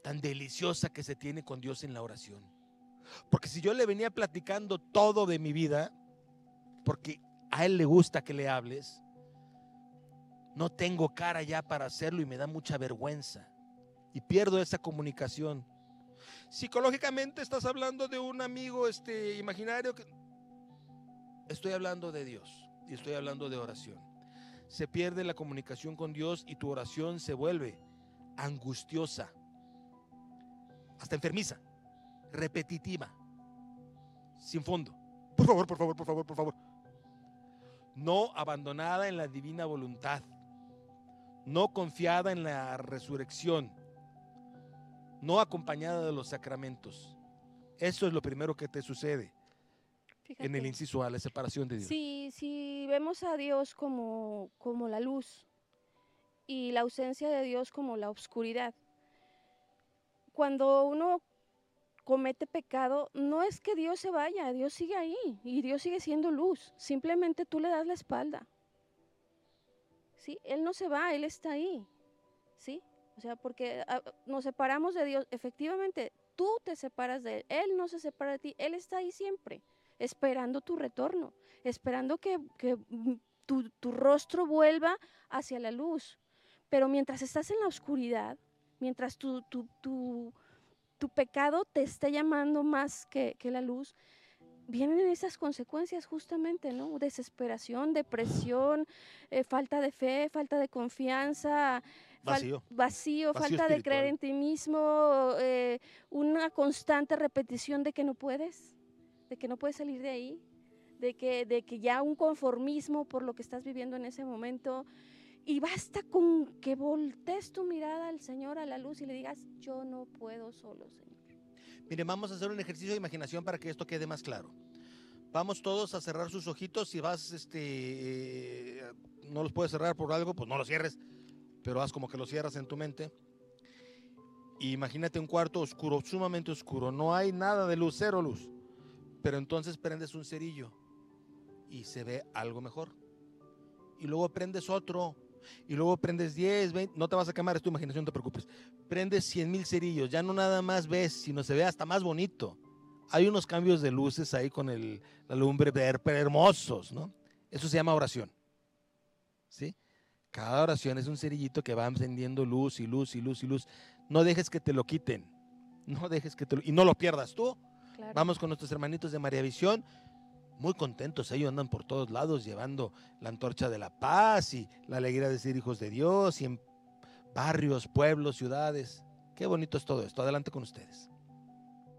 tan deliciosa que se tiene con Dios en la oración. Porque si yo le venía platicando todo de mi vida, porque a Él le gusta que le hables, no tengo cara ya para hacerlo y me da mucha vergüenza y pierdo esa comunicación. Psicológicamente estás hablando de un amigo imaginario. Estoy hablando de Dios y estoy hablando de oración. Se pierde la comunicación con Dios y tu oración se vuelve angustiosa, hasta enfermiza, repetitiva, sin fondo. Por favor, por favor, por favor, por favor. No abandonada en la divina voluntad, no confiada en la resurrección, no acompañada de los sacramentos. Eso es lo primero que te sucede. Fíjate. En el inciso A, la separación de Dios. Si vemos a Dios como la luz y la ausencia de Dios como la oscuridad, cuando uno comete pecado, no es que Dios se vaya, Dios sigue ahí y Dios sigue siendo luz, simplemente tú le das la espalda, ¿sí? Él no se va, Él está ahí, ¿sí? O sea, porque nos separamos de Dios, efectivamente, tú te separas de Él no se separa de ti, Él está ahí siempre, esperando tu retorno, esperando que tu rostro vuelva hacia la luz, pero mientras estás en la oscuridad, mientras tu pecado te está llamando más que la luz, vienen esas consecuencias justamente, ¿no? Desesperación, depresión, falta de fe, falta de confianza, vacío, falta de creer en ti mismo, una constante repetición de que no puedes salir de ahí, de que ya un conformismo por lo que estás viviendo en ese momento. Y basta con que voltees tu mirada al Señor, a la luz, y le digas, yo no puedo solo, Señor. Miren, vamos a hacer un ejercicio de imaginación para que esto quede más claro. Vamos todos a cerrar sus ojitos. Si vas, no los puedes cerrar por algo, pues no los cierres, pero haz como que los cierras en tu mente. Y imagínate un cuarto oscuro, sumamente oscuro. No hay nada de luz, cero luz. Pero entonces prendes un cerillo y se ve algo mejor. Y luego prendes otro. Y luego prendes 10, 20, no te vas a quemar, es tu imaginación, no te preocupes. Prendes 100,000 cerillos, ya no nada más ves, sino se ve hasta más bonito. Hay unos cambios de luces ahí con la lumbre, pero hermosos, ¿no? Eso se llama oración, ¿sí? Cada oración es un cerillito que va encendiendo luz y luz y luz y luz. No dejes que te lo quiten, no dejes que y no lo pierdas tú. Claro. Vamos con nuestros hermanitos de María Visión, muy contentos, ellos andan por todos lados llevando la antorcha de la paz y la alegría de ser hijos de Dios y en barrios, pueblos, ciudades. Qué bonito es todo esto. Adelante con ustedes.